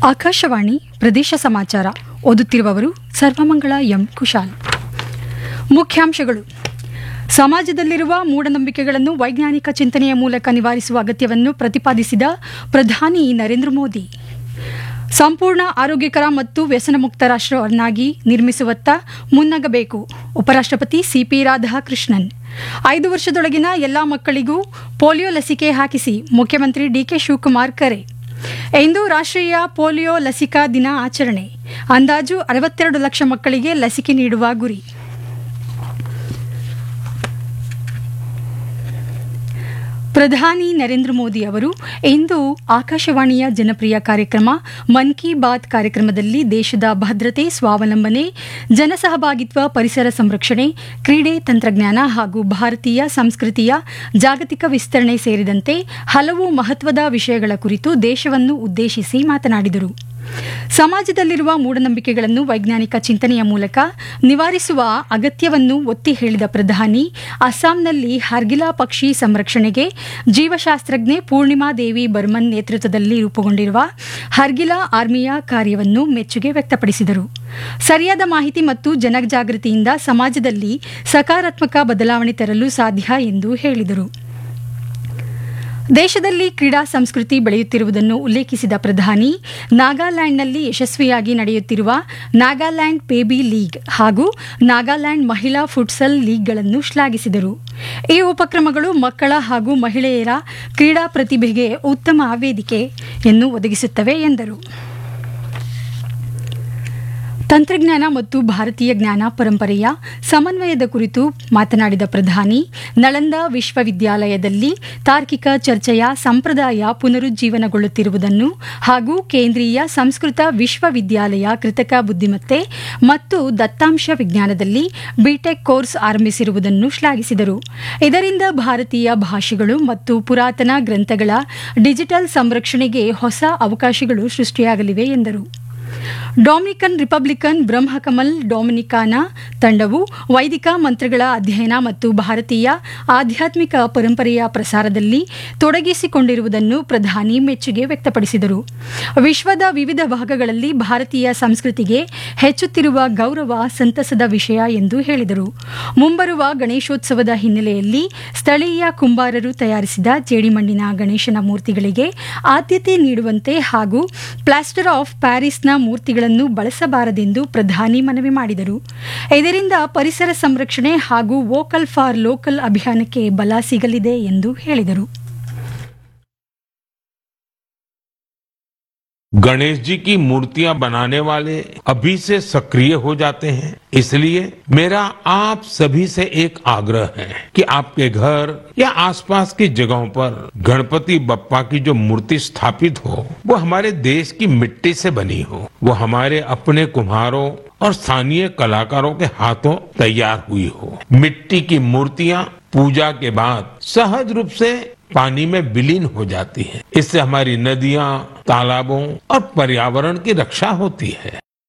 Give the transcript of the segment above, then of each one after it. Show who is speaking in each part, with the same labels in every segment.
Speaker 1: ಆಕಾಶವಾಣಿ ಪ್ರದೇಶ ಸಮಾಚಾರ ಓದುತ್ತಿರುವವರು ಸರ್ವಮಂಗಳ ಎಂ ಕುಶಾಲ್. ಮುಖ್ಯಾಂಶಗಳು: ಸಮಾಜದಲ್ಲಿರುವ ಮೂಢನಂಬಿಕೆಗಳನ್ನು ವೈಜ್ಞಾನಿಕ ಚಿಂತನೆಯ ಮೂಲಕ ನಿವಾರಿಸುವ ಅಗತ್ಯವನ್ನು ಪ್ರತಿಪಾದಿಸಿದ ಪ್ರಧಾನಿ ನರೇಂದ್ರ ಮೋದಿ. ಸಂಪೂರ್ಣ ಆರೋಗ್ಯಕರ ಮತ್ತು ವ್ಯಸನಮುಕ್ತ ರಾಷ್ಟ್ರವನ್ನಾಗಿ ನಿರ್ಮಿಸುವತ್ತ ಮುನ್ನಗಬೇಕು. ಉಪರಾಷ್ಟ್ರಪತಿ ಸಿಪಿ ರಾಧಾಕೃಷ್ಣನ್. 5 ವರ್ಷದೊಳಗಿನ ಎಲ್ಲಾ ಮಕ್ಕಳಿಗೂ ಪೋಲಿಯೋ ಲಸಿಕೆ ಹಾಕಿಸಿ ಮುಖ್ಯಮಂತ್ರಿ ಡಿಕೆ ಶಿವಕುಮಾರ್ ಕರೆ. ಇಂದು ರಾಷ್ಟ್ರೀಯ ಪೋಲಿಯೋ ಲಸಿಕಾ ದಿನ ಆಚರಣೆ. ಅಂದಾಜು 62 ಲಕ್ಷ ಮಕ್ಕಳಿಗೆ ಲಸಿಕೆ ನೀಡುವ ಗುರಿ. ಪ್ರಧಾನಿ ನರೇಂದ್ರ ಮೋದಿ ಅವರು ಇಂದು ಆಕಾಶವಾಣಿಯ ಜನಪ್ರಿಯ ಕಾರ್ಯಕ್ರಮ ಮನ್ ಕಿ ಬಾತ್ ಕಾರ್ಯಕ್ರಮದಲ್ಲಿ ದೇಶದ ಭದ್ರತೆ, ಸ್ವಾವಲಂಬನೆ, ಜನಸಹಭಾಗಿತ್ವ, ಪರಿಸರ ಸಂರಕ್ಷಣೆ, ಕ್ರೀಡೆ, ತಂತ್ರಜ್ಞಾನ ಹಾಗೂ ಭಾರತೀಯ ಸಂಸ್ಕೃತಿಯ ಜಾಗತಿಕ ವಿಸ್ತರಣೆ ಸೇರಿದಂತೆ ಹಲವು ಮಹತ್ವದ ವಿಷಯಗಳ ಕುರಿತು ದೇಶವನ್ನು ಉದ್ದೇಶಿಸಿ ಮಾತನಾಡಿದರು. ಸಮಾಜದಲ್ಲಿರುವ ಮೂಢನಂಬಿಕೆಗಳನ್ನು ವೈಜ್ಞಾನಿಕ ಚಿಂತನೆಯ ಮೂಲಕ ನಿವಾರಿಸುವ ಅಗತ್ಯವನ್ನು ಒತ್ತಿ ಹೇಳಿದ ಪ್ರಧಾನಿ ಅಸ್ಸಾಂನಲ್ಲಿ ಹರ್ಗಿಲಾ ಪಕ್ಷಿ ಸಂರಕ್ಷಣೆಗೆ ಜೀವಶಾಸ್ತ್ರಜ್ಞೆ ಪೂರ್ಣಿಮಾ ದೇವಿ ಬರ್ಮನ್ ನೇತೃತ್ವದಲ್ಲಿ ರೂಪುಗೊಂಡಿರುವ ಹರ್ಗಿಲಾ ಆರ್ಮಿಯ ಕಾರ್ಯವನ್ನು ಮೆಚ್ಚುಗೆ ವ್ಯಕ್ತಪಡಿಸಿದರು. ಸರಿಯಾದ ಮಾಹಿತಿ ಮತ್ತು ಜನಜಾಗೃತಿಯಿಂದ ಸಮಾಜದಲ್ಲಿ ಸಕಾರಾತ್ಮಕ ಬದಲಾವಣೆ ತರಲು ಸಾಧ್ಯ ಎಂದು ಹೇಳಿದರು. ದೇಶದಲ್ಲಿ ಕ್ರೀಡಾ ಸಂಸ್ಕೃತಿ ಬೆಳೆಯುತ್ತಿರುವುದನ್ನು ಉಲ್ಲೇಖಿಸಿದ ಪ್ರಧಾನಿ ನಾಗಾಲ್ಯಾಂಡ್ನಲ್ಲಿ ಯಶಸ್ವಿಯಾಗಿ ನಡೆಯುತ್ತಿರುವ ನಾಗಾಲ್ಯಾಂಡ್ ಬೇಬಿ ಲೀಗ್ ಹಾಗೂ ನಾಗಾಲ್ಯಾಂಡ್ ಮಹಿಳಾ ಫುಟ್ಸಲ್ ಲೀಗ್ಗಳನ್ನು ಶ್ಲಾಘಿಸಿದರು. ಈ ಉಪಕ್ರಮಗಳು ಮಕ್ಕಳ ಹಾಗೂ ಮಹಿಳೆಯರ ಕ್ರೀಡಾ ಪ್ರತಿಭೆಗೆ ಉತ್ತಮ ವೇದಿಕೆಯನ್ನು ಒದಗಿಸುತ್ತವೆ ಎಂದರು. ತಂತ್ರಜ್ಞಾನ ಮತ್ತು ಭಾರತೀಯ ಜ್ಞಾನ ಪರಂಪರೆಯ ಸಮನ್ವಯದ ಕುರಿತು ಮಾತನಾಡಿದ ಪ್ರಧಾನಿ ನಳಂದ ವಿಶ್ವವಿದ್ಯಾಲಯದಲ್ಲಿ ತಾರ್ಕಿಕ ಚರ್ಚೆಯ ಸಂಪ್ರದಾಯ ಪುನರುಜ್ಜೀವನಗೊಳ್ಳುತ್ತಿರುವುದನ್ನು ಹಾಗೂ ಕೇಂದ್ರೀಯ ಸಂಸ್ಕೃತ ವಿಶ್ವವಿದ್ಯಾಲಯ ಕೃತಕ ಬುದ್ಧಿಮತ್ತೆ ಮತ್ತು ದತ್ತಾಂಶ ವಿಜ್ಞಾನದಲ್ಲಿ ಬಿಟೆಕ್ ಕೋರ್ಸ್ ಆರಂಭಿಸಿರುವುದನ್ನು ಶ್ಲಾಘಿಸಿದರು. ಇದರಿಂದ ಭಾರತೀಯ ಭಾಷೆಗಳು ಮತ್ತು ಪುರಾತನ ಗ್ರಂಥಗಳ ಡಿಜಿಟಲ್ ಸಂರಕ್ಷಣೆಗೆ ಹೊಸ ಅವಕಾಶಗಳು ಸೃಷ್ಟಿಯಾಗಲಿವೆ ಎಂದರು. ಡೊಮಿನಿಕನ್ ರಿಪಬ್ಲಿಕನ್ ಬ್ರಹ್ಮಕಮಲ್ ಡೊಮಿನಿಕಾನ ತಂಡವು ವೈದಿಕ ಮಂತ್ರಗಳ ಅಧ್ಯಯನ ಮತ್ತು ಭಾರತೀಯ ಆಧ್ಯಾತ್ಮಿಕ ಪರಂಪರೆಯ ಪ್ರಸಾರದಲ್ಲಿ ತೊಡಗಿಸಿಕೊಂಡಿರುವುದನ್ನು ಪ್ರಧಾನಿ ಮೆಚ್ಚುಗೆ ವ್ಯಕ್ತಪಡಿಸಿದರು. ವಿಶ್ವದ ವಿವಿಧ ಭಾಗಗಳಲ್ಲಿ ಭಾರತೀಯ ಸಂಸ್ಕೃತಿಗೆ ಹೆಚ್ಚುತ್ತಿರುವ ಗೌರವ ಸಂತಸದ ವಿಷಯ ಎಂದು ಹೇಳಿದರು. ಮುಂಬರುವ ಗಣೇಶೋತ್ಸವದ ಹಿನ್ನೆಲೆಯಲ್ಲಿ ಸ್ಥಳೀಯ ಕುಂಬಾರರು ತಯಾರಿಸಿದ ಜೇಡಿಮಣ್ಣಿನ ಗಣೇಶನ ಮೂರ್ತಿಗಳಿಗೆ ಆದ್ಯತೆ ನೀಡುವಂತೆ ಹಾಗೂ ಪ್ಲಾಸ್ಟರ್ ಆಫ್ ಪ್ಯಾರಿಸ್ನ ಮೂರ್ತಿಗಳನ್ನು ಬಳಸಬಾರದೆಂದು ಪ್ರಧಾನಿ ಮನವಿ ಮಾಡಿದರು. ಇದರಿಂದ ಪರಿಸರ ಸಂರಕ್ಷಣೆ ಹಾಗೂ ವೋಕಲ್ ಫಾರ್ ಲೋಕಲ್ ಅಭಿಯಾನಕ್ಕೆ ಬಲ ಸಿಗಲಿದೆ ಎಂದು ಹೇಳಿದರು.
Speaker 2: गणेश जी की मूर्तियां बनाने वाले अभी से सक्रिय हो जाते हैं, इसलिए मेरा आप सभी से एक आग्रह है कि आपके घर या आसपास की जगहों पर गणपति बप्पा की जो मूर्ति स्थापित हो वो हमारे देश की मिट्टी से बनी हो, वो हमारे अपने कुम्हारों और स्थानीय कलाकारों के हाथों तैयार हुई हो. मिट्टी की मूर्तियां पूजा के बाद सहज रूप से पानी में विलीन हो जाती है. इससे हमारी नदियां, तालाबों और पर्यावरण की रक्षा होती है.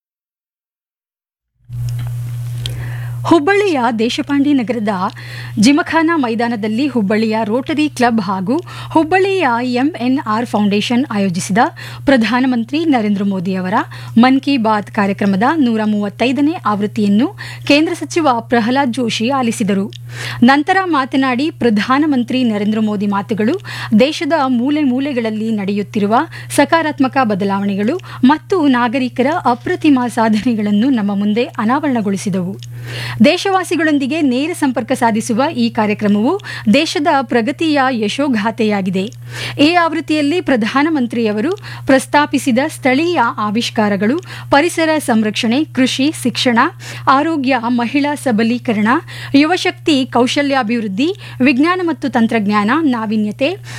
Speaker 1: ಹುಬ್ಬಳ್ಳಿಯ ದೇಶಪಾಂಡಿ ನಗರದ ಜಿಮಖಾನಾ ಮೈದಾನದಲ್ಲಿ ಹುಬ್ಬಳ್ಳಿಯ ರೋಟರಿ ಕ್ಲಬ್ ಹಾಗೂ ಹುಬ್ಬಳ್ಳಿಯ ಎಂಎನ್ಆರ್ ಫೌಂಡೇಶನ್ ಆಯೋಜಿಸಿದ ಪ್ರಧಾನಮಂತ್ರಿ ನರೇಂದ್ರ ಮೋದಿ ಅವರ ಮನ್ ಕಿ ಬಾತ್ ಕಾರ್ಯಕ್ರಮದ 135ನೇ ಆವೃತ್ತಿಯನ್ನು ಕೇಂದ್ರ ಸಚಿವ ಪ್ರಹ್ಲಾದ್ ಜೋಶಿ ಆಲಿಸಿದರು. ನಂತರ ಮಾತನಾಡಿ ಪ್ರಧಾನಮಂತ್ರಿ ನರೇಂದ್ರ ಮೋದಿ ಮಾತುಗಳು ದೇಶದ ಮೂಲೆ ಮೂಲೆಗಳಲ್ಲಿ ನಡೆಯುತ್ತಿರುವ ಸಕಾರಾತ್ಮಕ ಬದಲಾವಣೆಗಳು ಮತ್ತು ನಾಗರಿಕರ ಅಪ್ರತಿಮ ಸಾಧನೆಗಳನ್ನು ನಮ್ಮ ಮುಂದೆ ಅನಾವರಣಗೊಳಿಸಿದವು. ದೇಶವಾಸಿಗಳೊಂದಿಗೆ ನೇರ ಸಂಪರ್ಕ ಸಾಧಿಸುವ ಈ ಕಾರ್ಯಕ್ರಮವು ದೇಶದ ಪ್ರಗತಿಯ ಯಶೋಗಾಥೆಯಾಗಿದೆ. ಈ ಆವೃತ್ತಿಯಲ್ಲಿ ಪ್ರಧಾನಮಂತ್ರಿಯವರು ಪ್ರಸ್ತಾಪಿಸಿದ ಸ್ಥಳೀಯ ಆವಿಷ್ಕಾರಗಳು, ಪರಿಸರ ಸಂರಕ್ಷಣೆ, ಕೃಷಿ, ಶಿಕ್ಷಣ, ಆರೋಗ್ಯ, ಮಹಿಳಾ ಸಬಲೀಕರಣ, ಯುವಶಕ್ತಿ, ಕೌಶಲ್ಯಾಭಿವೃದ್ಧಿ, ವಿಜ್ಞಾನ ಮತ್ತು ತಂತ್ರಜ್ಞಾನ, ನಾವೀನ್ಯತೆ,